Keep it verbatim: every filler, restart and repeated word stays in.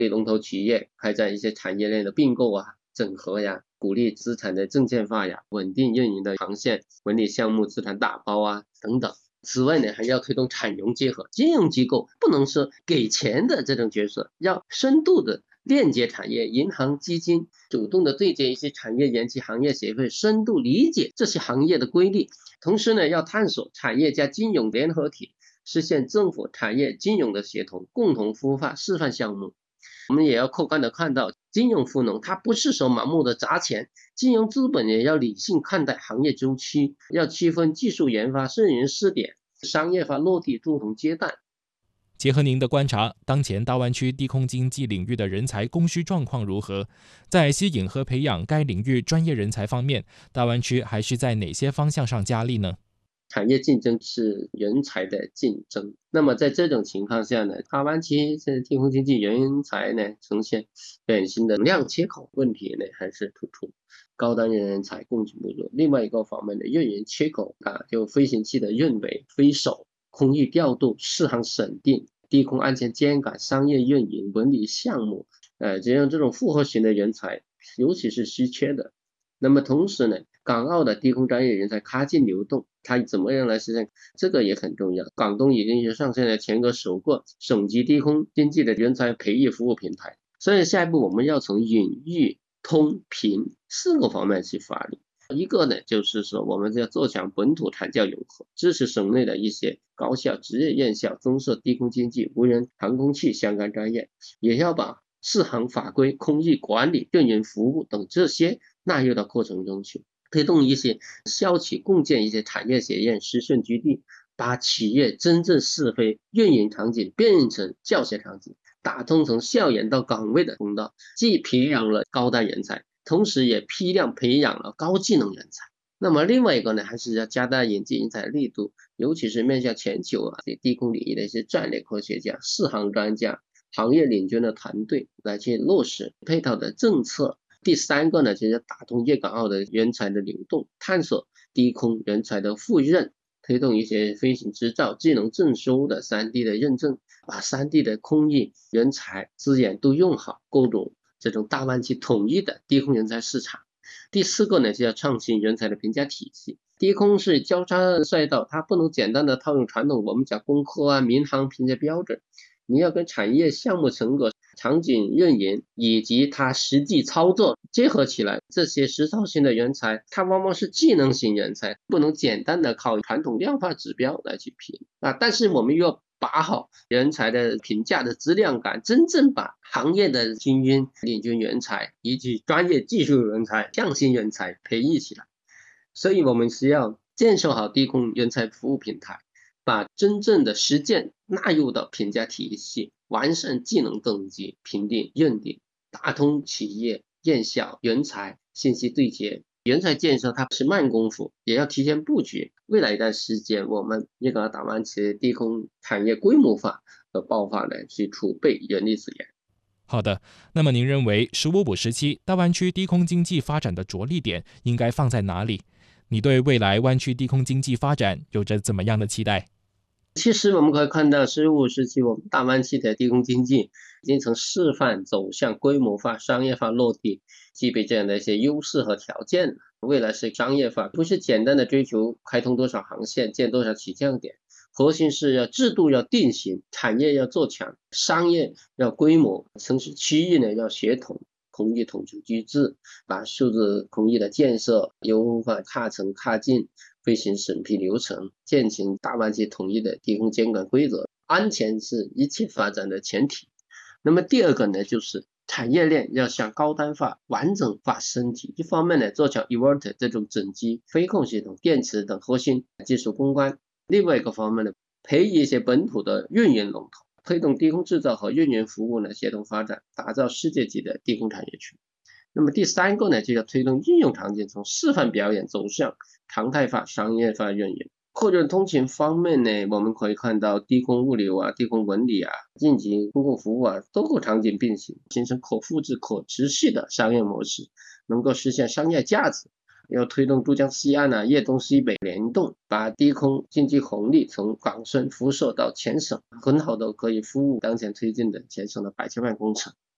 对龙头企业开展一些产业链的并购啊、整合呀，鼓励资产的证券化呀，稳定运营的航线管理项目资产打包啊等等。此外呢，还要推动产融结合，金融机构不能是给钱的这种角色，要深度的链接产业，银行、基金主动的对接一些产业园及行业协会，深度理解这些行业的规律。同时呢，要探索产业加金融联合体，实现政府、产业、金融的协同，共同孵化示范项目。我们也要客观的看到，金融赋能它不是说盲目的砸钱，金融资本也要理性看待行业周期，要区分技术研发、试营试点、商业化落地不同阶段。 结合您的观察，当前大湾区低空经济领域的人才供需状况如何？在吸引和培养该领域专业人才方面，大湾区还需在哪些方向上加力呢？ 产业竞争是人才的竞争。那么在这种情况下呢，大湾区这低空经济人才呢呈现典型的量缺口问题呢还是突出，高端人才供给不足。另外一个方面的运营缺口啊，就飞行器的运维、飞手、空域调度、适航审定、低空安全监管、商业运营、文理项目，呃，这样这种复合型的人才，尤其是稀缺的。那么同时呢，港澳的低空专业人才跨境流动，它怎么样来实现？这个也很重要。广东已经是上线了全国首个省级低空经济的人才培育服务平台。所以下一步我们要从引育、通、评四个方面去发力。一个呢，就是说我们要做强本土产教融合，支持省内的一些高校、职业院校增设低空经济、无人航空器相关专业，也要把适航法规、空域管理、运营服务等这些纳入到过程中去，推动一些校企共建一些产业学院、实训基地，把企业真正试飞运营场景变成教学场景，打通从校园到岗位的通道，既培养了高端人才，同时也批量培养了高技能人才。那么另外一个呢，还是要加大引进人才力度，尤其是面向全球啊，低空领域的一些战略科学家、适航专家、行业领军的团队来去落实配套的政策。第三个呢，就是打通粤港澳的人才的流动，探索低空人才的互认，推动一些飞行执照、技能证书的 三 D 的认证，把 三 D 的空域人才资源都用好，构筑这种大湾区统一的低空人才市场。第四个呢，就要创新人才的评价体系。低空是交叉赛道，它不能简单的套用传统我们讲工科啊、民航评价标准，你要跟产业项目成果、场景运营以及它实际操作结合起来。这些实操型的人才，它往往是技能型人才，不能简单的靠传统量化指标来去评啊。但是我们又要把好人才的评价的质量感，真正把行业的精英、领军人才以及专业技术人才、匠心人才培育起来。所以我们需要建设好低空人才服务平台，把真正的实践纳入到评价体系，完善技能等级评定认定，打通企业、院校、人才信息对接。人才建设它是慢功夫，也要提前布局。未来一段时间，我们粤港澳大湾区低空产业规模化和爆发呢，去储备人力资源。 好的，那么您认为“十五五”时期大湾区低空经济发展的着力点应该放在哪里？你对未来湾区低空经济发展有着怎么样的期待？ 其实我们可以看到，十五时期我们大湾区的低空经济已经从示范走向规模化、商业化落地，具备这样的一些优势和条件。未来是商业化，不是简单的追求开通多少航线、建多少起降点，核心是要制度要定型，产业要做强，商业要规模，城市区域呢要协同。空域统筹机制，把数字空域的建设优化跨城跨境飞行审批流程，践行大湾区统一的低空监管规则。安全是一切发展的前提。那么第二个呢，就是产业链要向高端化、完整化升级。一方面呢，做强 inverter 这种整机、飞控系统、电池等核心技术攻关；另外一个方面呢，培育一些本土的运营龙头。推动低空制造和运营服务呢协同发展，打造世界级的低空产业区。那么第三个呢，就要推动应用场景从示范表演走向常态化、商业化运营。客运通勤方面呢，我们可以看到低空物流啊、低空文理啊、应急公共服务啊，多个场景并行，形成可复制、可持续的商业模式，能够实现商业价值。要推动珠江西岸啊、粤东西北联动，把低空经济红利从港深辐射到全省，很好的可以服务当前推进的全省的百千万工程。